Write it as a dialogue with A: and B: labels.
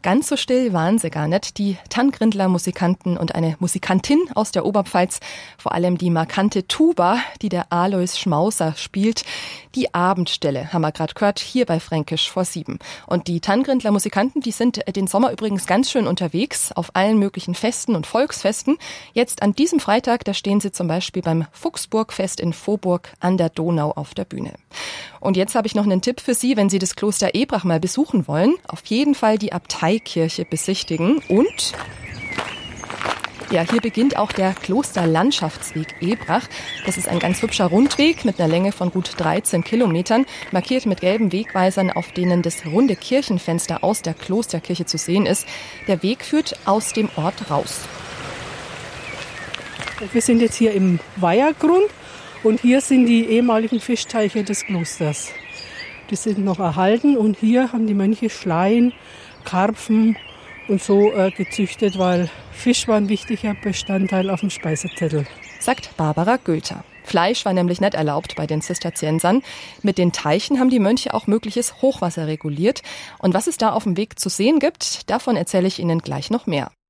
A: Ganz so still waren sie gar nicht. Die Tanngrindler Musikanten und eine Musikantin aus der Oberpfalz, vor allem die markante Tuba, die der Alois Schmauser spielt. Die Abendstille haben wir gerade gehört, hier bei Fränkisch vor 7. Und die Tanngrindler Musikanten, die sind den Sommer übrigens ganz schön unterwegs auf allen möglichen Festen und Volksfesten. Jetzt an diesem Freitag, da stehen sie zum Beispiel beim Fuchsburgfest in Vohburg an der Donau auf der Bühne. Und jetzt habe ich noch einen Tipp für Sie, wenn Sie das Kloster Ebrach mal besuchen wollen. Auf jeden Fall die Abteikirche besichtigen. Und ja, hier beginnt auch der Klosterlandschaftsweg Ebrach. Das ist ein ganz hübscher Rundweg mit einer Länge von gut 13 Kilometern, markiert mit gelben Wegweisern, auf denen das runde Kirchenfenster aus der Klosterkirche zu sehen ist. Der Weg führt aus dem Ort raus.
B: Wir sind jetzt hier im Weihergrund und hier sind die ehemaligen Fischteiche des Klosters. Die sind noch erhalten und hier haben die Mönche Schleien, Karpfen und so gezüchtet, weil Fisch war ein wichtiger Bestandteil auf dem Speisezettel.
A: Sagt Barbara Gülter. Fleisch war nämlich nicht erlaubt bei den Zisterziensern. Mit den Teichen haben die Mönche auch mögliches Hochwasser reguliert. Und was es da auf dem Weg zu sehen gibt, davon erzähle ich Ihnen gleich noch mehr.